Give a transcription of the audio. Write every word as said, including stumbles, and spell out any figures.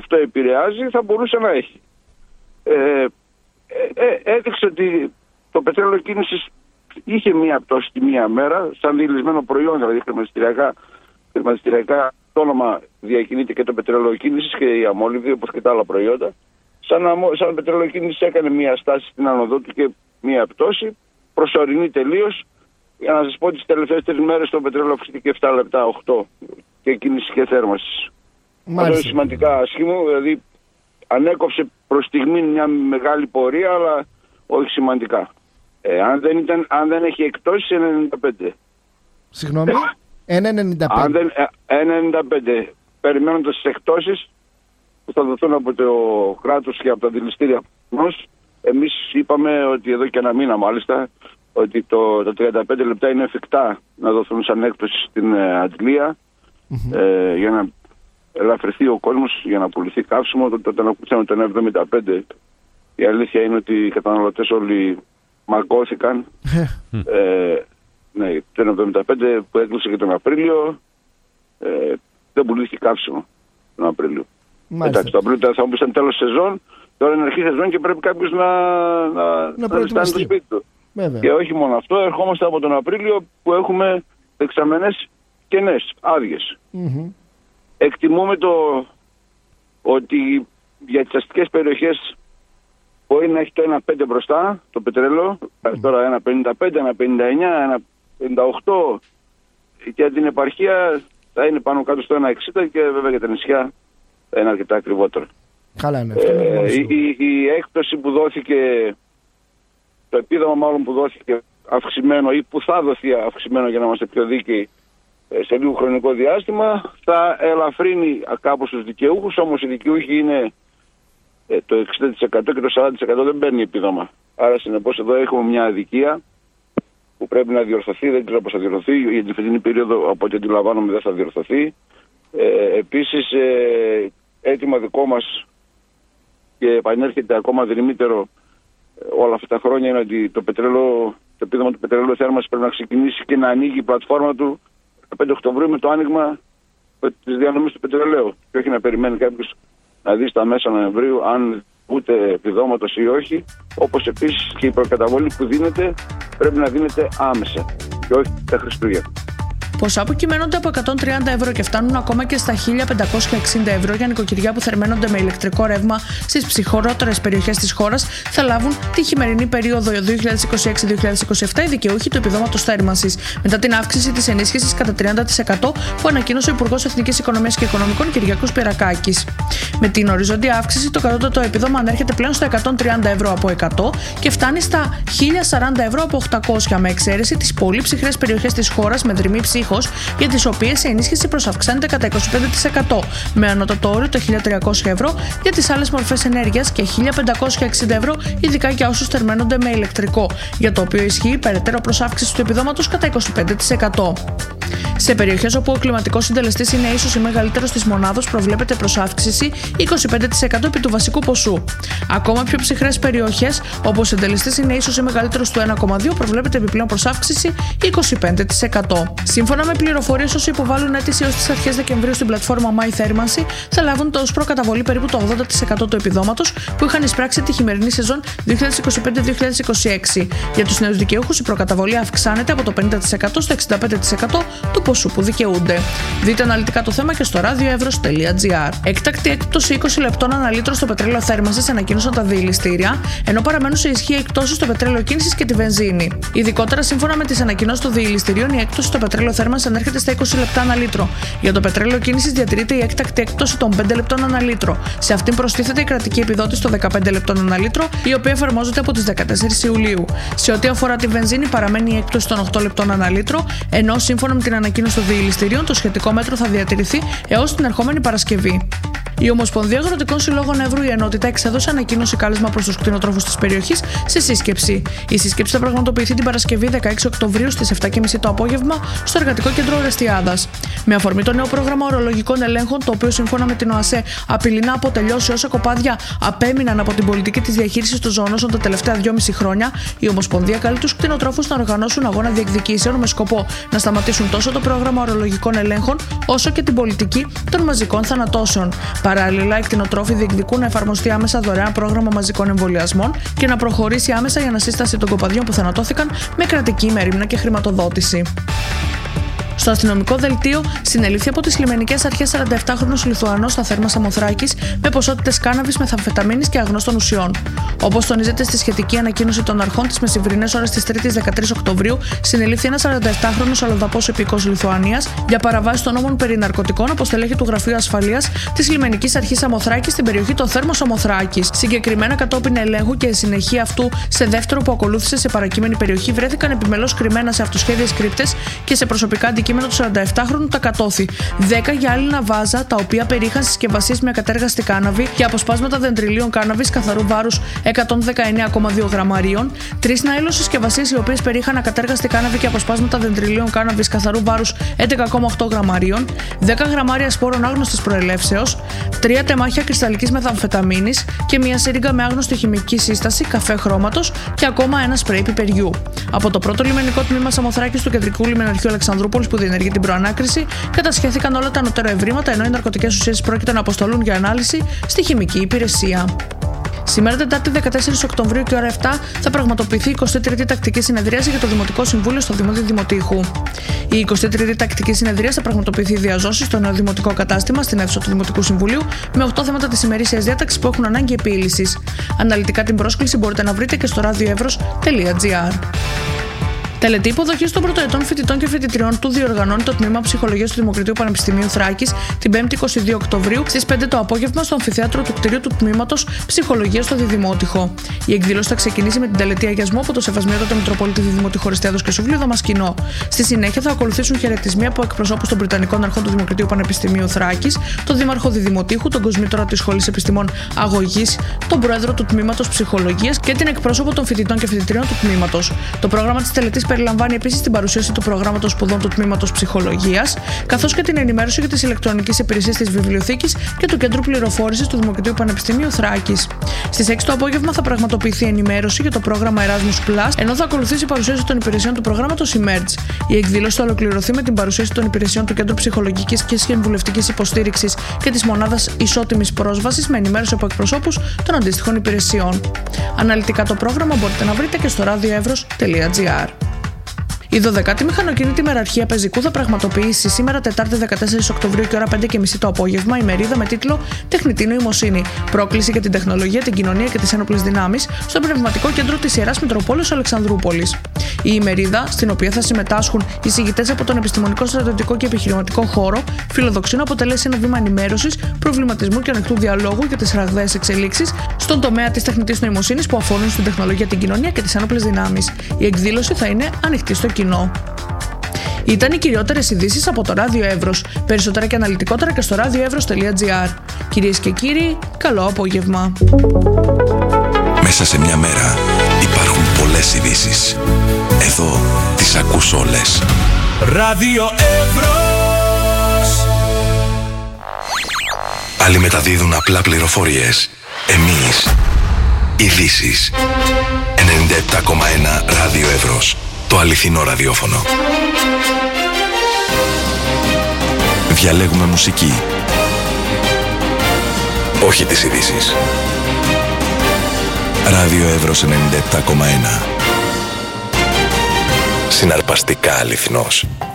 αυτό επηρεάζει, θα μπορούσε να έχει. Ε, ε, ε, έδειξε ότι το πετρέλαιο κίνησης είχε μία πτώση τη μία μέρα, σαν διελισμένο προϊόν, δηλαδή χρηματιστηριακά, χρηματιστηριακά το όνομα διακινείται και το πετρέλαιο κίνησης και η αμόλυβδη, όπως και τα άλλα προϊόντα. Σαν, σαν πετρέλαιο κίνησης έκανε μία στάση στην άνοδό του και μία πτώση, προσωρινή τελείως. Για να σας πω, τις τελευταίες τρεις μέρες το πετρέλαιο αυξήθηκε επτά λεπτά, οκτώ και κίνηση και θέρμανση. Αυτό είναι σημαντικά άσχημο, δηλαδή ανέκοψε προς στιγμή μια μεγάλη πορεία, αλλά όχι σημαντικά. Ε, αν, δεν ήταν, αν δεν έχει εκτόσεις, ένα ενενήντα πέντε. Συγγνώμη, ένα ενενήντα πέντε. Αν δεν, ένα ενενήντα πέντε. Περιμένοντας τις εκτόσεις που θα δοθούν από το κράτος και από τα δηληστήρια μας, εμείς είπαμε ότι εδώ και ένα μήνα μάλιστα, ότι το, τα τριάντα πέντε λεπτά είναι εφικτά να δοθούν σαν έκπτωση στην ε, αντλία, mm-hmm. ε, για να ελαφρυνθεί ο κόσμος, για να πουληθεί καύσιμο. Όταν ακούσαμε τον εβδομήντα πέντε, η αλήθεια είναι ότι οι καταναλωτές όλοι μαγκώθηκαν. ε, ναι, τον εβδομήντα πέντε που έκλεισε και τον Απρίλιο, ε, δεν πουλήθηκε καύσιμο τον Απρίλιο. Εντάξει, το Απρίλιο θα μου πει ήταν τέλος σεζόν, τώρα είναι αρχή σεζόν και πρέπει κάποιος να, να, να, να ζητάνε το σπίτι του. Βέβαια. Και όχι μόνο αυτό, ερχόμαστε από τον Απρίλιο που έχουμε δεξαμενές κενές, άδειες. Mm-hmm. Εκτιμούμε το ότι για τις αστικές περιοχές μπορεί να έχει το ένα κόμμα πέντε μπροστά το πετρέλαιο, mm-hmm. τώρα ένα κόμμα πενήντα πέντε, ένα κόμμα πενήντα εννιά, ένα κόμμα πενήντα οκτώ, και για την επαρχία θα είναι πάνω κάτω στο ένα κόμμα εξήντα και βέβαια για τα νησιά θα είναι αρκετά ακριβότερο. Καλά είναι. Ε, η, η, η έκπτωση που δόθηκε, το επίδομα μάλλον που δόθηκε αυξημένο ή που θα δοθεί αυξημένο, για να είμαστε πιο δίκαιοι, σε λίγο χρονικό διάστημα, θα ελαφρύνει κάπως τους δικαιούχους, όμως οι δικαιούχοι είναι το εξήντα τοις εκατό και το σαράντα τοις εκατό δεν παίρνει επίδομα. Άρα συνεπώς εδώ έχουμε μια αδικία που πρέπει να διορθωθεί, δεν ξέρω πώς θα διορθωθεί, για την φετινή περίοδο από ό,τι αντιλαμβάνομαι δεν θα διορθωθεί. Ε, επίσης, ε, έτοιμα δικό μας και επανέρχεται ακόμα δρυμύτερο όλα αυτά τα χρόνια είναι ότι το πετρέλαιο, το επίδομα του πετρελαίου θέρμανσης πρέπει να ξεκινήσει και να ανοίγει η πλατφόρμα του πέντε Οκτωβρίου με το άνοιγμα της διανομής του πετρελαίου. Και όχι να περιμένει κάποιος να δει στα μέσα Νοεμβρίου αν ούτε επιδόματος ή όχι. Όπως επίσης και η προκαταβολή που δίνεται πρέπει να δίνεται άμεσα και όχι τα Χριστούγεννα. Ποσά που κυμαίνονται από εκατόν τριάντα ευρώ και φτάνουν ακόμα και στα χίλια πεντακόσια εξήντα ευρώ για νοικοκυριά που θερμαίνονται με ηλεκτρικό ρεύμα στις ψυχρότερες περιοχές της χώρας θα λάβουν τη χειμερινή περίοδο δύο χιλιάδες είκοσι έξι δύο χιλιάδες είκοσι επτά οι δικαιούχοι του επιδόματος θέρμανσης, μετά την αύξηση της ενίσχυσης κατά τριάντα τοις εκατό που ανακοίνωσε ο Υπουργός Εθνικής Οικονομίας και Οικονομικών Κυριάκος Πυρακάκης. Με την οριζόντια αύξηση, το κατώτατο επίδομα ανέρχεται πλέον στα εκατόν τριάντα ευρώ από εκατό και φτάνει στα χίλια σαράντα ευρώ από οκτακόσια, με εξαίρεση τις πολύ ψυχρές περιοχές της χώρας με δρυμή ψύχος, για τις οποίες η ενίσχυση προσαυξάνεται κατά είκοσι πέντε τοις εκατό, με ανώτατο όριο τα χίλια τριακόσια ευρώ για τις άλλες μορφές ενέργειας και χίλια πεντακόσια εξήντα ευρώ ειδικά για όσους θερμαίνονται με ηλεκτρικό, για το οποίο ισχύει περαιτέρω προσάυξηση του επιδόματος κατά είκοσι πέντε τοις εκατό. Σε περιοχές όπου ο κλιματικός συντελεστής είναι ίσως ή μεγαλύτερος της μονάδος, προβλέπεται προσάυξηση είκοσι πέντε τοις εκατό επί του βασικού ποσού. Ακόμα πιο ψυχρές περιοχές, όπου ο συντελεστής είναι ίσως ή μεγαλύτερος του ένα κόμμα δύο, προβλέπεται επιπλέον προσάυξηση είκοσι πέντε τοις εκατό. Σύμφωνα με πληροφορίες, όσοι υποβάλλουν αίτηση έως τις αρχές Δεκεμβρίου στην πλατφόρμα My Θέρμανση θα λάβουν ως προκαταβολή περίπου το ογδόντα τοις εκατό του επιδόματος που είχαν εισπράξει τη χειμερινή σεζόν δύο χιλιάδες είκοσι πέντε δύο χιλιάδες είκοσι έξι. Για τους νέους δικαιούχους, η προκαταβολή αυξάνεται από το πενήντα τοις εκατό στο εξήντα πέντε τοις εκατό του ποσού που δικαιούνται. Δείτε αναλυτικά το θέμα και στο radioevros τελεία gr. Έκτακτη έκπτωση είκοσι λεπτών ανά λίτρο στο πετρέλαιο θέρμανσης ανακοίνωσαν τα διελιστήρια, ενώ παραμένουν σε ισχύ εκπτώσεις στο πετρέλαιο κίνησης και τη βενζίνη. Ειδικότερα, σύμφωνα με τις ανακοινώσεις των διελιστηρίων, η έκπτωση στο πετρέλαιο θέρμανσης ανέρχεται στα είκοσι λεπτά ανά λίτρο. Για το πετρέλαιο κίνησης διατηρείται η έκτακτη έκπτωση των πέντε λεπτών ανά λίτρο. Σε αυτήν προστίθεται η κρατική επιδότηση των δεκαπέντε λεπτών ανά λίτρο, η οποία εφαρμόζεται από τις δεκατέσσερις Ιουλίου. Σε ό,τι αφορά τη βενζίνη, παραμένει η έκπτωση των οκτώ λεπτών ανά λίτρο, ενώ σύμφωνα με την ανακοίνωση των διελιστηρίων, το σχετικό μέτρο θα διατηρηθεί έως την ερχόμενη Παρασκευή. Η Ομοσπονδία Αγροτικών Συλλόγων Εύρου, η ενότητα, εξέδωσε ανακοίνωση κάλεσμα προς τους κτηνοτρόφους της περιοχής σε σύσκεψη. Η σύσκεψη θα πραγματοποιηθεί την Παρασκευή δεκαέξι Οκτωβρίου στις επτά και μισή το απόγευμα στο Εργατικό Κέντρο Ορεστιάδας. Με αφορμή το νέο πρόγραμμα ορολογικών ελέγχων, το οποίο σύμφωνα με την ΟΑΣΕ απειλεί να αποτελειώσει όσα κοπάδια απέμειναν από την πολιτική της διαχείρισης των ζωονόσων τα τελευταία δυόμιση χρόνια, η Ομοσπονδία καλεί τους κτηνοτρόφους να οργανώσουν αγώνα διεκδικήσεων με σκοπό να σταματήσουν τόσο το πρόγραμμα ορολογικών ελέγχων όσο και την πολιτική των μαζικών θανατώσεων. Παράλληλα, οι κτηνοτρόφοι διεκδικούν να εφαρμοστεί άμεσα δωρεάν πρόγραμμα μαζικών εμβολιασμών και να προχωρήσει άμεσα η ανασύσταση των κοπαδιών που θανατώθηκαν με κρατική μέριμνα και χρηματοδότηση. Στο αστυνομικό δελτίο συνελήφθη από τις λιμενικές αρχές σαρανταεπτάχρονος Λιθουανός Σταθέρμας Σαμοθράκης με ποσότητες κάναβης, μεθαμφεταμίνης και αγνώστων ουσιών. Όπως τονίζεται στη σχετική ανακοίνωση των αρχών, τις μεσημβρινές ώρες της Τρίτης δεκατρείς Οκτωβρίου συνελήφθη ένας σαρανταεπτάχρονος αλλοδαπός υπηκός Λιθουανίας για παραβάση των νόμων περί ναρκωτικών από στελέχη του Γραφείου Ασφαλείας της Λιμενικής Αρχής Σαμοθράκης στην περιοχή των Θέρμων Σαμοθράκης. Συγκεκριμένα, κατόπιν ελέγχου και συνεχεία αυτού σε δεύτερο που ακολούθησε σε παρακείμενη περιοχή, βρέθηκαν επιμελώς κρυμμένα σε αυτοσχέδιες κρύπτες και σε προσωπικά αντικείμενα του σαρανταεπτάχρονου τα κατώθη, δέκα γυάλινα βάζα τα οποία περιείχαν συσκευασίες με ακατέργαστη κάναβη και αποσπάσματα δεντριλίων κάναβης καθαρού βάρους εκατόν δεκαεννέα κόμμα δύο γραμμαρίων, τρεις ναΐλος συσκευασίες οι οποίες περιείχαν ακατέργαστη κάναβη και αποσπάσματα δεντριλίων κάναβης καθαρού βάρους έντεκα κόμμα οκτώ γραμμαρίων, δέκα γραμμάρια σπόρων άγνωστης προελεύσεως, τρία τεμάχια κρυσταλλικής μεθαμφεταμίνης και μία σύριγγα με άγνωστη χημική σύσταση καφέ χρώματος και ακόμα ένα σπρέι πιπεριού. Από το πρώτο λιμενικό τμήμα Σαμοθράκης του Κεντρικού Λιμεναρχείου Αλεξανδρούπολης που διενεργεί την προανάκριση, κατασχέθηκαν όλα τα ανωτέρα ευρήματα, ενώ οι ναρκωτικές ουσίες πρόκειται να αποσταλούν για ανάλυση στη χημική υπηρεσία. Σήμερα, Τετάρτη δεκατέσσερις Οκτωβρίου και ώρα επτά, θα πραγματοποιηθεί η εικοστή τρίτη τακτική συνεδρίαση για το Δημοτικό Συμβούλιο στο Δημότιο Δημοτήχου. Η εικοστή τρίτη τακτική συνεδρίαση θα πραγματοποιηθεί διαζώσεις στο νέο δημοτικό κατάστημα στην αίθουσα του Δημοτικού Συμβουλίου με οκτώ θέματα της ημερήσιας διάταξης που έχουν ανάγκη επίλυσης. Αναλυτικά την πρόσκληση μπορείτε να βρείτε και στο ραδιοεύρος τελεία τζι άρ. Τελετή υποδοχής των πρωτοετών φοιτητών και φοιτητριών του διοργανώνει το Τμήμα Ψυχολογίας του Δημοκρατίου Πανεπιστημίου Θράκης την πέμπτη είκοσι δύο Οκτωβρίου στις πέντε το απόγευμα στο αμφιθέατρο του κτηρίου του Τμήματος Ψυχολογίας στο Διδημότυχο. Η εκδήλωση θα ξεκινήσει με την τελετή αγιασμού από το Σεβασμιότατο Μητροπολίτη Διδημότυχο Χριστιάδος και Σουβλίου Δαμασκηνό. Στη συνέχεια θα ακολουθήσουν χαιρετισμοί από εκπροσώπους των Βρετανικών Αρχών του Δημοκρατίου Πανεπιστημίου Θράκης, τον Δήμαρχο Διδημοτήχου, τον Κοσμήτορα της Σχολής Επιστημών Αγωγής, τον Πρόεδρο του Τμήματος Ψυχολογίας και την εκπρόσωπο των φοιτητών και φοιτητριών του Τμήματος. Το πρόγραμμα της τελετής περιλαμβάνει επίσης την παρουσίαση του προγράμματος σπουδών του Τμήματος Ψυχολογίας, καθώς και την ενημέρωση για τις ηλεκτρονικές υπηρεσίες της Βιβλιοθήκης και του Κέντρου Πληροφόρησης του Δημοκρατίου Πανεπιστημίου Θράκης. Στις έξι το απόγευμα θα πραγματοποιηθεί ενημέρωση για το πρόγραμμα Erasmus Plus, ενώ θα ακολουθήσει η παρουσίαση των υπηρεσιών του προγράμματος Emerge. Η εκδήλωση θα ολοκληρωθεί με την παρουσίαση των υπηρεσιών του Κέντρου Ψυχολογικής και Συμβουλευτικής Υποστήριξης και της Μονάδας Ισότιμης Πρόσβασης με ενημέρωση από εκπροσώπους των αντίστοιχων υπηρεσιών. Αναλυτικά το πρόγραμμα μπορείτε να βρείτε και στο ραδιοεύρος τελεία τζι άρ. Η δωδεκάτη Μηχανοκίνητη Μεραρχία Πεζικού θα πραγματοποιήσει σήμερα Τετάρτη δεκατέσσερις Οκτωβρίου και ώρα πέντε και μισή το απόγευμα ημερίδα με τίτλο Τεχνητή Νοημοσύνη. Πρόκληση για την τεχνολογία, την κοινωνία και τις ένοπλες δυνάμεις στο Πνευματικό Κέντρο της Ιεράς Μητροπόλεως Αλεξανδρούπολης. Η ημερίδα, στην οποία θα συμμετάσχουν εισηγητές από τον επιστημονικό, στρατιωτικό και επιχειρηματικό χώρο, φιλοδοξεί να αποτελέσει ένα βήμα ενημέρωσης, προβληματισμού και ανοιχτού διαλόγου για τις ραγδαίες εξελίξεις στον τομέα της τεχνητής νοημοσύνης που αφορούν στην τεχνολογία, την κοινωνία και τις ένοπλες δυνάμεις. Η εκδήλωση θα είναι ανοιχτή στο κοινό. Ήταν οι κυριότερες ειδήσεις από το Ράδιο Εύρος. Περισσότερα και αναλυτικότερα και στο ραδιοεύρος τελεία τζι άρ. Κυρίες και κύριοι, καλό απόγευμα. Μέσα σε μια μέρα υπάρχουν πολλές ειδήσεις. Εδώ τις ακούς όλες. Ράδιο Εύρος. Άλλοι μεταδίδουν απλά πληροφορίες. Εμείς ειδήσεις. ενενήντα επτά κόμμα ένα Ράδιο Εύρος. Το αληθινό ραδιόφωνο. Διαλέγουμε μουσική. Όχι τις ειδήσεις. Ράδιο Εύρος ενενήντα επτά κόμμα ένα. Συναρπαστικά αληθινός.